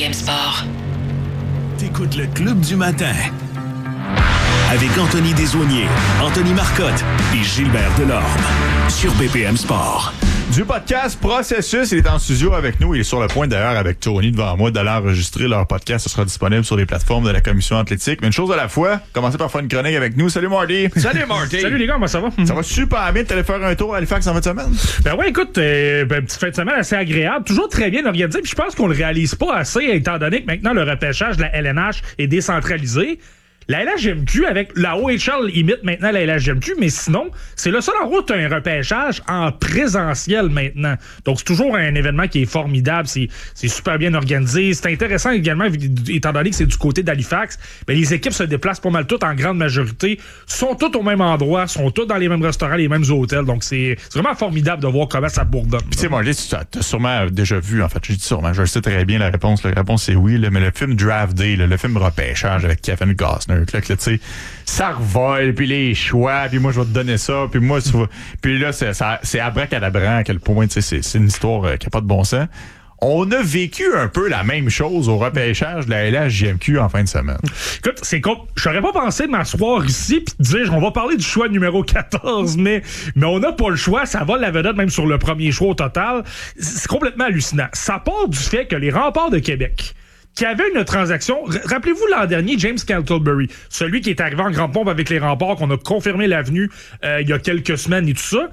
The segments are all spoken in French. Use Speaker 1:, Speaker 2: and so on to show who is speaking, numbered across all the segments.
Speaker 1: BPM Sport.
Speaker 2: T'écoutes le Club du matin. Avec Anthony Desaulniers, Anthony Marcotte et Gilbert Delorme. Sur BPM Sport.
Speaker 3: Du podcast Processus, il est en studio avec nous. Il est sur le point d'ailleurs avec Tony devant moi d'aller enregistrer leur podcast. Ce sera disponible sur les plateformes de la Commission athlétique. Mais une chose à la fois, commencez par faire une chronique avec nous. Salut Marty!
Speaker 4: Salut Marty!
Speaker 5: Salut les gars, comment ça va?
Speaker 3: Ça va super bien. T'allais faire un tour à Halifax en fin de semaine?
Speaker 5: Ben ouais, écoute, petite fin de semaine assez agréable. Toujours très bien organisé. Puis je pense qu'on le réalise pas assez étant donné que maintenant le repêchage de la LNH est décentralisé. La LHJMQ, avec la OHL, imite maintenant la LHJMQ, mais sinon, c'est le seul endroit où tu as un repêchage en présentiel maintenant. Donc, c'est toujours un événement qui est formidable. C'est super bien organisé. C'est intéressant également, étant donné que c'est du côté d'Halifax. Ben, les équipes se déplacent pas mal toutes en grande majorité, sont toutes au même endroit, sont toutes dans les mêmes restaurants, les mêmes hôtels. Donc, c'est vraiment formidable de voir comment ça bourdonne.
Speaker 3: Tu sais, Marty, tu as sûrement déjà vu, en fait, je dis sûrement, je le sais très bien la réponse. La réponse, c'est oui, là, mais le film Draft Day, là, le film repêchage avec Kevin Costner, là, tu sais, ça revole, puis les choix, puis moi, je vais te donner ça, puis moi, tu vas... Puis là, c'est abracadabrant à quel point, tu sais, c'est une histoire qui n'a pas de bon sens. On a vécu un peu la même chose au repêchage de la LHJMQ en fin de semaine.
Speaker 5: Écoute, c'est con. J'aurais pas pensé de m'asseoir ici puis de dire on va parler du choix numéro 14, mais on n'a pas le choix. Ça vole la vedette même sur le premier choix au total. C'est complètement hallucinant. Ça part du fait que les Remparts de Québec, qui avait une transaction... Rappelez-vous l'an dernier, James Cantlebury, celui qui est arrivé en grande pompe avec les Remparts, qu'on a confirmé l'avenue il y a quelques semaines et tout ça.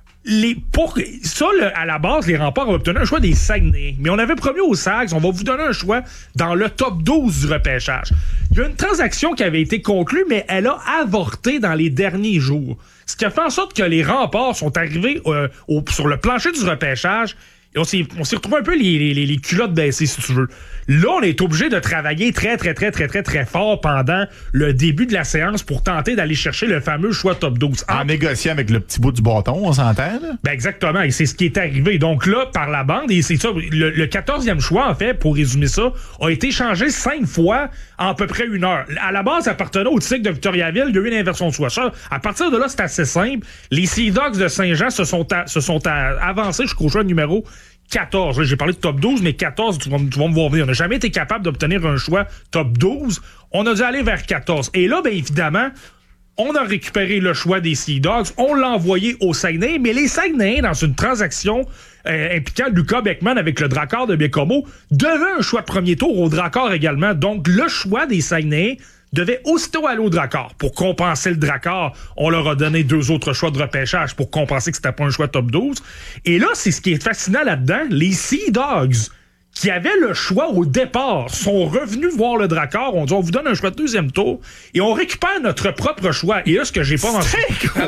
Speaker 5: À la base, les Remparts ont obtenu un choix des Saguenay. Mais on avait promis aux Sags, on va vous donner un choix dans le top 12 du repêchage. Il y a une transaction qui avait été conclue, mais elle a avorté dans les derniers jours. Ce qui a fait en sorte que les Remparts sont arrivés sur le plancher du repêchage. Et on s'est retrouvé un peu les culottes baissées, si tu veux. Là, on est obligé de travailler très, très, très, très, très, très fort pendant le début de la séance pour tenter d'aller chercher le fameux choix top 12.
Speaker 3: En négociant avec le petit bout du bâton, on s'entend, là?
Speaker 5: Ben exactement, et c'est ce qui est arrivé. Donc là, par la bande, et c'est ça, le 14e choix, en fait, pour résumer ça, a été changé 5 fois en à peu près 1 heure. À la base, ça appartenait au Tigre de Victoriaville, il y a eu une inversion de choix. Ça, à partir de là, c'est assez simple. Les Sea Dogs de Saint-Jean se sont avancés jusqu'au choix numéro 14. Là, j'ai parlé de top 12, mais 14, tu vas me voir venir. On n'a jamais été capable d'obtenir un choix top 12. On a dû aller vers 14. Et là, bien évidemment, on a récupéré le choix des Sea Dogs. On l'a envoyé au Saguenay. Mais les Saguenayens, dans une transaction impliquant Lucas Beckman avec le Drakkar de Bécomo, devaient un choix de premier tour au Drakkar également. Donc, le choix des Saguenayens devait aussitôt aller au Drakkar. Pour compenser le Drakkar, on leur a donné 2 autres choix de repêchage pour compenser que c'était pas un choix top 12. Et là, c'est ce qui est fascinant là-dedans. Les Sea Dogs, qui avaient le choix au départ, sont revenus voir le Drakkar. On dit, on vous donne un choix de 2e tour et on récupère notre propre choix. Et là, ce que j'ai pas mentionné...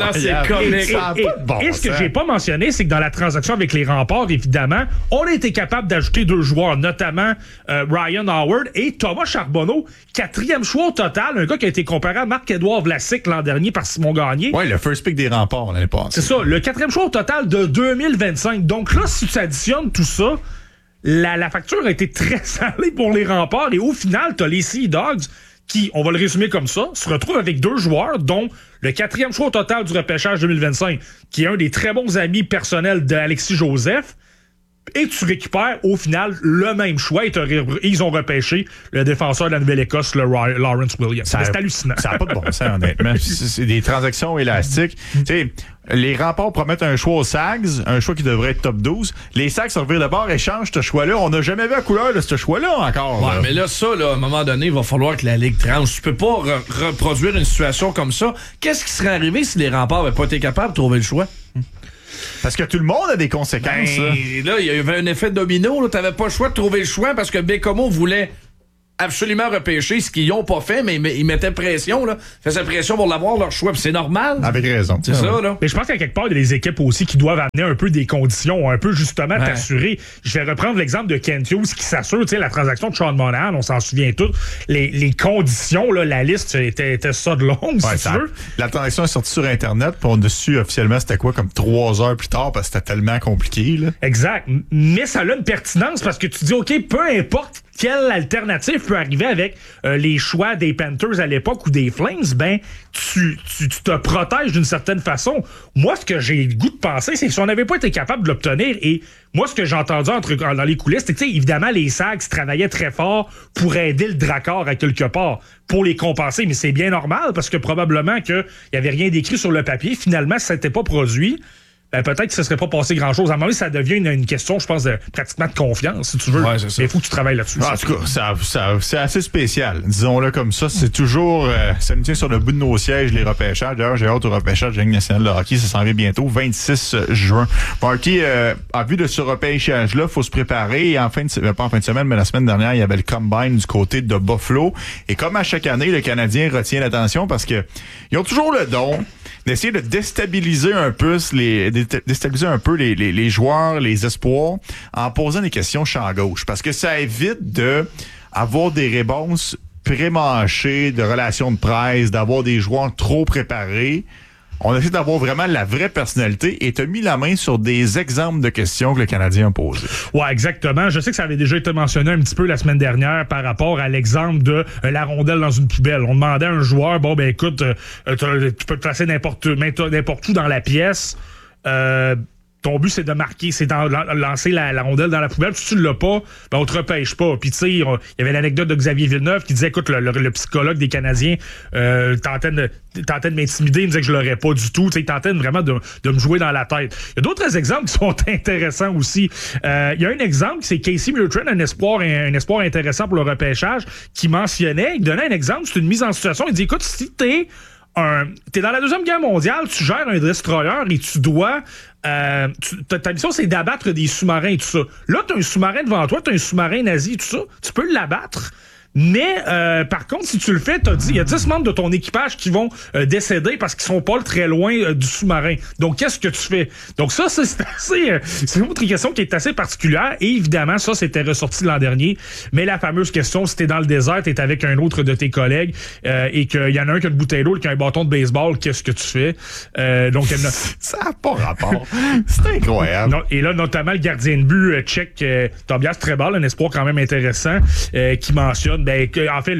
Speaker 5: Et ce que j'ai pas mentionné, c'est que dans la transaction avec les Remparts, évidemment, on a été capable d'ajouter 2 joueurs, notamment Ryan Howard et Thomas Charbonneau, 4e choix au total, un gars qui a été comparé à Marc-Édouard Vlasic l'an dernier par Simon Gagné.
Speaker 3: Oui, le first pick des Remparts l'année passée.
Speaker 5: C'est ça, le 4e choix au total de 2025. Donc là, si tu additionnes tout ça, la facture a été très salée pour les Remparts et au final, t'as les Sea Dogs qui, on va le résumer comme ça, se retrouvent avec 2 joueurs, dont le 4e choix au total du repêchage 2025, qui est un des très bons amis personnels d'Alexis Joseph, et tu récupères au final le même choix et ils ont repêché le défenseur de la Nouvelle-Écosse, le Lawrence Williams. C'est hallucinant.
Speaker 3: Ça n'a pas de bon sens, honnêtement. C'est des transactions élastiques. Tu sais, les Remparts promettent un choix aux Sags, un choix qui devrait être top 12. Les Sags se revirent de bord et changent ce choix-là. On n'a jamais vu la couleur de ce choix-là encore.
Speaker 4: Ouais, mais là, ça, là, à un moment donné, il va falloir que la Ligue tranche. Tu peux pas reproduire une situation comme ça. Qu'est-ce qui serait arrivé si les Remparts n'avaient pas été capables de trouver le choix?
Speaker 3: Parce que tout le monde a des conséquences.
Speaker 4: Là, il y avait un effet domino. Tu n'avais pas le choix de trouver le choix parce que Bécomo voulait absolument repêcher, ce qu'ils n'ont pas fait, mais ils mettaient pression, là. Faisaient pression pour l'avoir, leur choix, puis c'est normal.
Speaker 3: Avec raison.
Speaker 4: C'est ça, là.
Speaker 5: Mais je pense qu'à quelque part, il y a des équipes aussi qui doivent amener un peu des conditions, un peu justement t'assurer. Je vais reprendre l'exemple de Kent Hughes qui s'assure, tu sais, la transaction de Sean Monahan, on s'en souvient tous. Les conditions, là, la liste était ça de longue, si tu veux.
Speaker 3: La transaction est sortie sur Internet, puis on a su officiellement c'était quoi, comme 3 heures plus tard, parce que c'était tellement compliqué, là.
Speaker 5: Exact. Mais ça a une pertinence parce que tu dis, OK, peu importe quelle alternative peut arriver avec les choix des Panthers à l'époque ou des Flames? Ben, tu te protèges d'une certaine façon. Moi, ce que j'ai le goût de penser, c'est que si on n'avait pas été capable de l'obtenir, et moi, ce que j'ai entendu dans les coulisses, c'est que, évidemment, les Sags travaillaient très fort pour aider le Drakkar à quelque part, pour les compenser, mais c'est bien normal, parce que probablement qu'il n'y avait rien d'écrit sur le papier. Finalement, ça n'était pas produit. Ben, peut-être que ça ne serait pas passé grand-chose. À un moment donné, ça devient une question, je pense, pratiquement de confiance, si tu veux.
Speaker 4: Ouais, c'est ça.
Speaker 5: Mais il faut que tu travailles là-dessus.
Speaker 3: En tout cas, c'est assez spécial. Disons-le comme ça. C'est toujours... ça nous tient sur le bout de nos sièges, les repêchages. D'ailleurs, j'ai hâte au repêchage de la Ligue nationale de hockey. Ça s'en vient bientôt, 26 juin. Marty, en vue de ce repêchage-là, il faut se préparer. Et pas en fin de semaine, mais la semaine dernière, il y avait le Combine du côté de Buffalo. Et comme à chaque année, le Canadien retient l'attention parce que ils ont toujours le don d'essayer de déstabiliser un peu les joueurs, les espoirs, en posant des questions champ gauche. Parce que ça évite de avoir des réponses pré-mâchées, de relations de presse, d'avoir des joueurs trop préparés. On essaie d'avoir vraiment la vraie personnalité et t'as mis la main sur des exemples de questions que le Canadien a posées.
Speaker 5: Ouais, exactement. Je sais que ça avait déjà été mentionné un petit peu la semaine dernière par rapport à l'exemple de la rondelle dans une poubelle. On demandait à un joueur, bon, ben écoute, tu peux te placer n'importe où dans la pièce. Ton but, c'est de marquer, c'est de lancer la rondelle dans la poubelle. Si tu ne l'as pas, ben on te repêche pas. Puis tu sais, il y avait l'anecdote de Xavier Villeneuve qui disait, écoute, le psychologue des Canadiens tentait de m'intimider, il me disait que je l'aurais pas du tout. Tu sais, il tentait vraiment de me jouer dans la tête. Il y a d'autres exemples qui sont intéressants aussi. Il y a un exemple, c'est Casey Murtrin, un espoir intéressant pour le repêchage, qui mentionnait, il donnait un exemple, c'est une mise en situation. Il dit, écoute, si t'es dans la Deuxième Guerre mondiale, tu gères un destroyer et tu dois... ta mission, c'est d'abattre des sous-marins et tout ça. Là, t'as un sous-marin devant toi, t'as un sous-marin nazi et tout ça. Tu peux l'abattre. Mais, par contre, si tu le fais, il y a 10 membres de ton équipage qui vont décéder parce qu'ils sont pas très loin du sous-marin. Donc, qu'est-ce que tu fais? Donc, ça, c'est une autre question qui est assez particulière. Et évidemment, ça, c'était ressorti l'an dernier. Mais la fameuse question, si t'es dans le désert, t'es avec un autre de tes collègues et qu'il y en a un qui a une bouteille d'eau et qui a un bâton de baseball, qu'est-ce que tu fais? Donc,
Speaker 3: ça n'a pas rapport. C'est incroyable.
Speaker 5: Et là, notamment, le gardien de but tchèque, Tobias Trebal, un espoir quand même intéressant, qui mentionne en fait,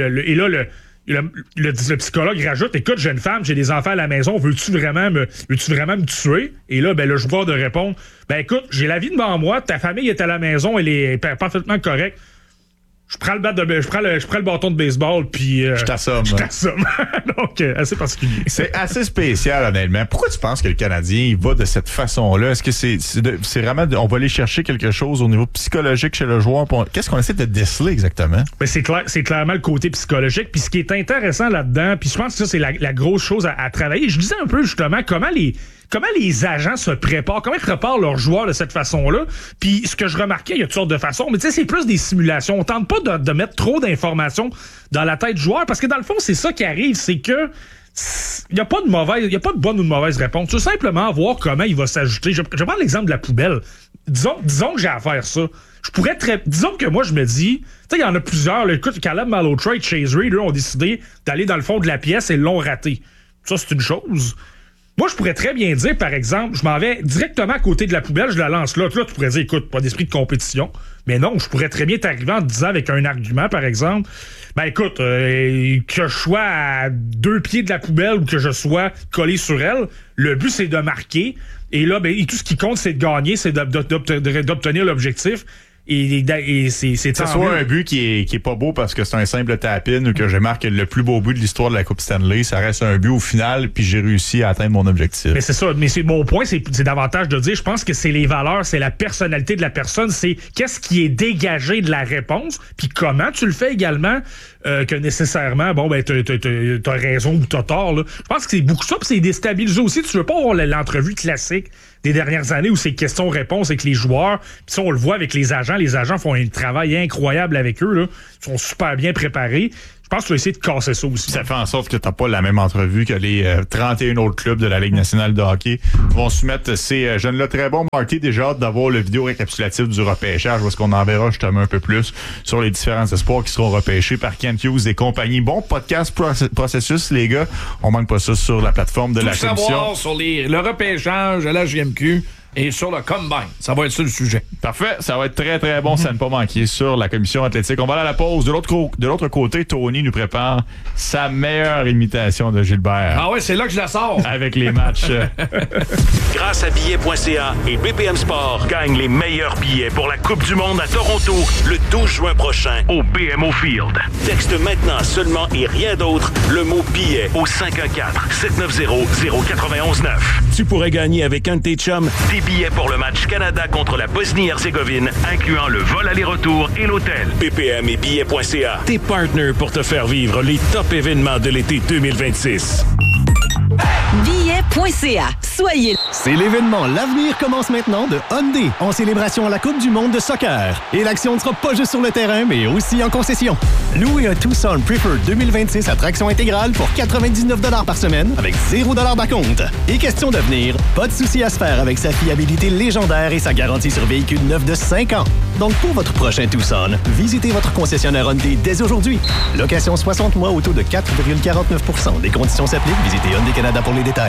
Speaker 5: le psychologue rajoute, écoute, jeune femme, j'ai des enfants à la maison, veux-tu vraiment me tuer? Et là, le joueur de répondre, écoute, j'ai la vie devant moi, ta famille est à la maison, elle est parfaitement correcte. Je prends le bâton de baseball, puis...
Speaker 3: je t'assomme.
Speaker 5: Donc, assez particulier.
Speaker 3: C'est assez spécial, honnêtement. Pourquoi tu penses que le Canadien, il va de cette façon-là? Est-ce que c'est vraiment... On va aller chercher quelque chose au niveau psychologique chez le joueur? Qu'est-ce qu'on essaie de déceler exactement?
Speaker 5: Ben, c'est clairement le côté psychologique. Puis ce qui est intéressant là-dedans, puis je pense que ça, c'est la grosse chose à travailler. Je disais un peu, justement, comment les agents se préparent, comment ils préparent leurs joueurs de cette façon-là. Puis ce que je remarquais, il y a toutes sortes de façons, mais tu sais, c'est plus des simulations. On tente pas de mettre trop d'informations dans la tête du joueur, parce que dans le fond, c'est ça qui arrive, c'est que il n'y a pas de bonne ou de mauvaise réponse. Tu veux simplement voir comment il va s'ajouter. Je prends l'exemple de la poubelle. Disons que j'ai à faire ça. Disons que moi, je me dis, tu sais, il y en a plusieurs. Écoute, Caleb Malhotra et Chase Reed, eux, ont décidé d'aller dans le fond de la pièce et l'ont raté. Ça, c'est une chose. Moi, je pourrais très bien dire, par exemple, je m'en vais directement à côté de la poubelle, je la lance là. Là, tu pourrais dire, écoute, pas d'esprit de compétition. Mais non, je pourrais très bien t'arriver en te disant avec un argument, par exemple, écoute, que je sois à 2 pieds de la poubelle ou que je sois collé sur elle, le but, c'est de marquer. Et là, tout ce qui compte, c'est de gagner, c'est d'obtenir l'objectif. Et c'est
Speaker 3: que ce soit un but qui est pas beau parce que c'est un simple tap-in ou que je marque le plus beau but de l'histoire de la Coupe Stanley, ça reste un but au final, puis j'ai réussi à atteindre mon objectif.
Speaker 5: Mais c'est ça. Mais mon point, c'est davantage de dire, je pense que c'est les valeurs, c'est la personnalité de la personne, c'est qu'est-ce qui est dégagé de la réponse, puis comment tu le fais également, que nécessairement, t'as raison ou t'as tort. Là. Je pense que c'est beaucoup ça, puis c'est déstabilisé aussi. Tu veux pas avoir l'entrevue classique des dernières années où c'est questions-réponses avec les joueurs. Puis ça, on le voit avec les agents. Les agents font un travail incroyable avec eux. Là. Ils sont super bien préparés. Je pense que tu vas essayer de casser ça aussi.
Speaker 3: Ça fait en sorte que tu n'as pas la même entrevue que les 31 autres clubs de la Ligue nationale de hockey vont soumettre ces jeunes-là. Très bon, Marty, déjà hâte d'avoir le vidéo récapitulatif du repêchage parce qu'on en verra justement un peu plus sur les différents espoirs qui seront repêchés par Kent Hughes et compagnie. Bon podcast processus, les gars. On manque pas ça sur la plateforme de la commission.
Speaker 4: Tout savoir sur le repêchage à la JMQ. et sur le Combine. Ça va être ça le sujet.
Speaker 3: Parfait. Ça va être très, très bon. Ça ne pas manquer sur la commission athlétique. On va aller à la pause. De l'autre côté, Tony nous prépare sa meilleure imitation de Gilbert.
Speaker 4: Ah ouais, c'est là que je la sors.
Speaker 3: Avec les matchs.
Speaker 2: Grâce à billets.ca et BPM Sport, gagne les meilleurs billets pour la Coupe du Monde à Toronto le 12 juin prochain au BMO Field. Texte maintenant seulement et rien d'autre le mot billet au 514-790-0919. Tu pourrais gagner avec un de tes chums des billets pour le match Canada contre la Bosnie-Herzégovine, incluant le vol aller-retour et l'hôtel. BPM et billets.ca, tes partners pour te faire vivre les top événements de l'été 2026.
Speaker 1: Billets.ca. Soyez.
Speaker 6: C'est l'événement L'avenir commence maintenant de Hyundai en célébration à la Coupe du monde de soccer. Et l'action ne sera pas juste sur le terrain, mais aussi en concession. Louez un Tucson Preferred 2026 à traction intégrale pour 99 $ par semaine avec 0 $ d'acompte. Et question d'avenir, pas de souci à se faire avec sa fiabilité légendaire et sa garantie sur véhicule neuf de 5 ans. Donc pour votre prochain Tucson, visitez votre concessionnaire Hyundai dès aujourd'hui. Location 60 mois au taux de 4,49 %. Des conditions s'appliquent. Visitez Hyundai Canada pour les détails.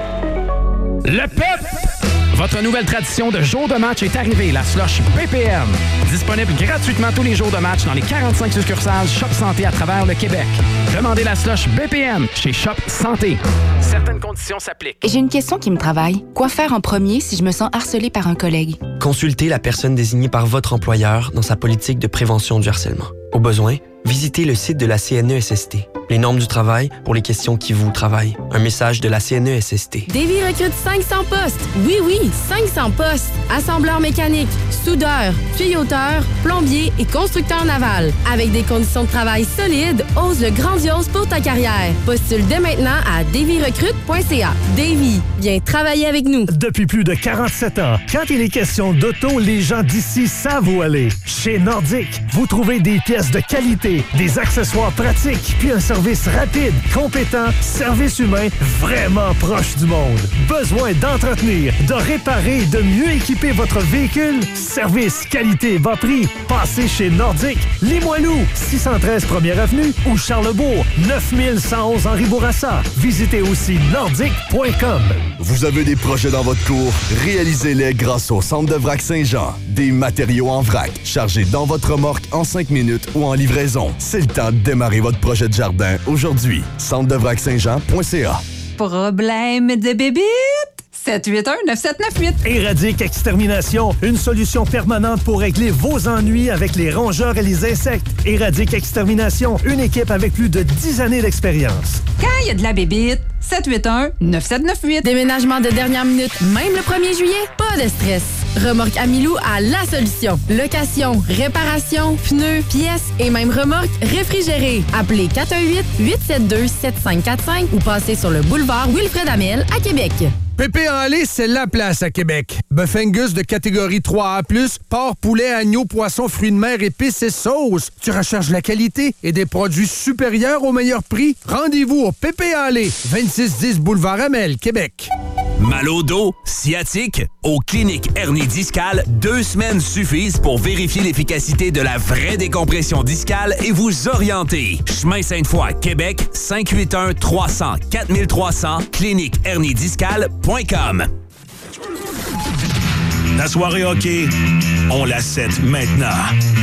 Speaker 7: Le PEP! Votre nouvelle tradition de jour de match est arrivée, la slush PPM. Disponible gratuitement tous les jours de match dans les 45 succursales Shop Santé à travers le Québec. Demandez la slush BPM chez Shop Santé. Certaines conditions s'appliquent.
Speaker 8: J'ai une question qui me travaille. Quoi faire en premier si je me sens harcelée par un collègue?
Speaker 9: Consultez la personne désignée par votre employeur dans sa politique de prévention du harcèlement. Au besoin, visitez le site de la CNESST. Les normes du travail pour les questions qui vous travaillent. Un message de la CNESST.
Speaker 10: Davy recrute 500 postes. Oui, 500 postes. Assembleur mécanique, soudeur, tuyauteur, plombier et constructeur naval. Avec des conditions de travail solides, ose le grandiose pour ta carrière. Postule dès maintenant à davyrecrute.ca. Davy, viens travailler avec nous.
Speaker 11: Depuis plus de 47 ans, quand il est question d'auto, les gens d'ici savent où aller. Chez Nordic, vous trouvez des pièces de qualité, des accessoires pratiques, puis un service rapide, compétent, service humain vraiment proche du monde. Besoin d'entretenir, de réparer et de mieux équiper votre véhicule? Service, qualité, bas prix. Passez chez Nordic, Limoilou, 613 1er Avenue ou Charlebourg, 9111 Henri Bourassa. Visitez aussi nordic.com.
Speaker 12: Vous avez des projets dans votre cour? Réalisez-les grâce au Centre de Vrac Saint-Jean. Des matériaux en vrac, chargés dans votre remorque en 5 minutes ou en livraison. C'est le temps de démarrer votre projet de jardin aujourd'hui. Centre-de-vrac-Saint-Jean.ca.
Speaker 13: Problème de bébite? 781-9798.
Speaker 11: Éradique Extermination, une solution permanente pour régler vos ennuis avec les rongeurs et les insectes. Éradique Extermination, une équipe avec plus de 10 années d'expérience.
Speaker 13: Quand il y a de la bébite, 781-9798.
Speaker 10: Déménagement de dernière minute, même le 1er juillet? Pas de stress. Remorque Amilou a la solution. Location, réparation, pneus, pièces et même remorque réfrigérée. Appelez 418-872-7545 ou passez sur le boulevard Wilfred Amel à Québec.
Speaker 14: Pépé en lait, c'est la place à Québec. Bœuf Angus de catégorie 3A+, porc, poulet, agneau, poisson, fruits de mer, épices et sauces. Tu recherches la qualité et des produits supérieurs au meilleur prix? Rendez-vous au Pépé en lait, 2610 boulevard Amel, Québec.
Speaker 15: Mal au dos, sciatique? Aux cliniques hernie discale, 2 semaines suffisent pour vérifier l'efficacité de la vraie décompression discale et vous orienter. Chemin Sainte-Foy, Québec, 581-300-4300, cliniquehernidiscale.com.
Speaker 2: La soirée hockey, on la set maintenant.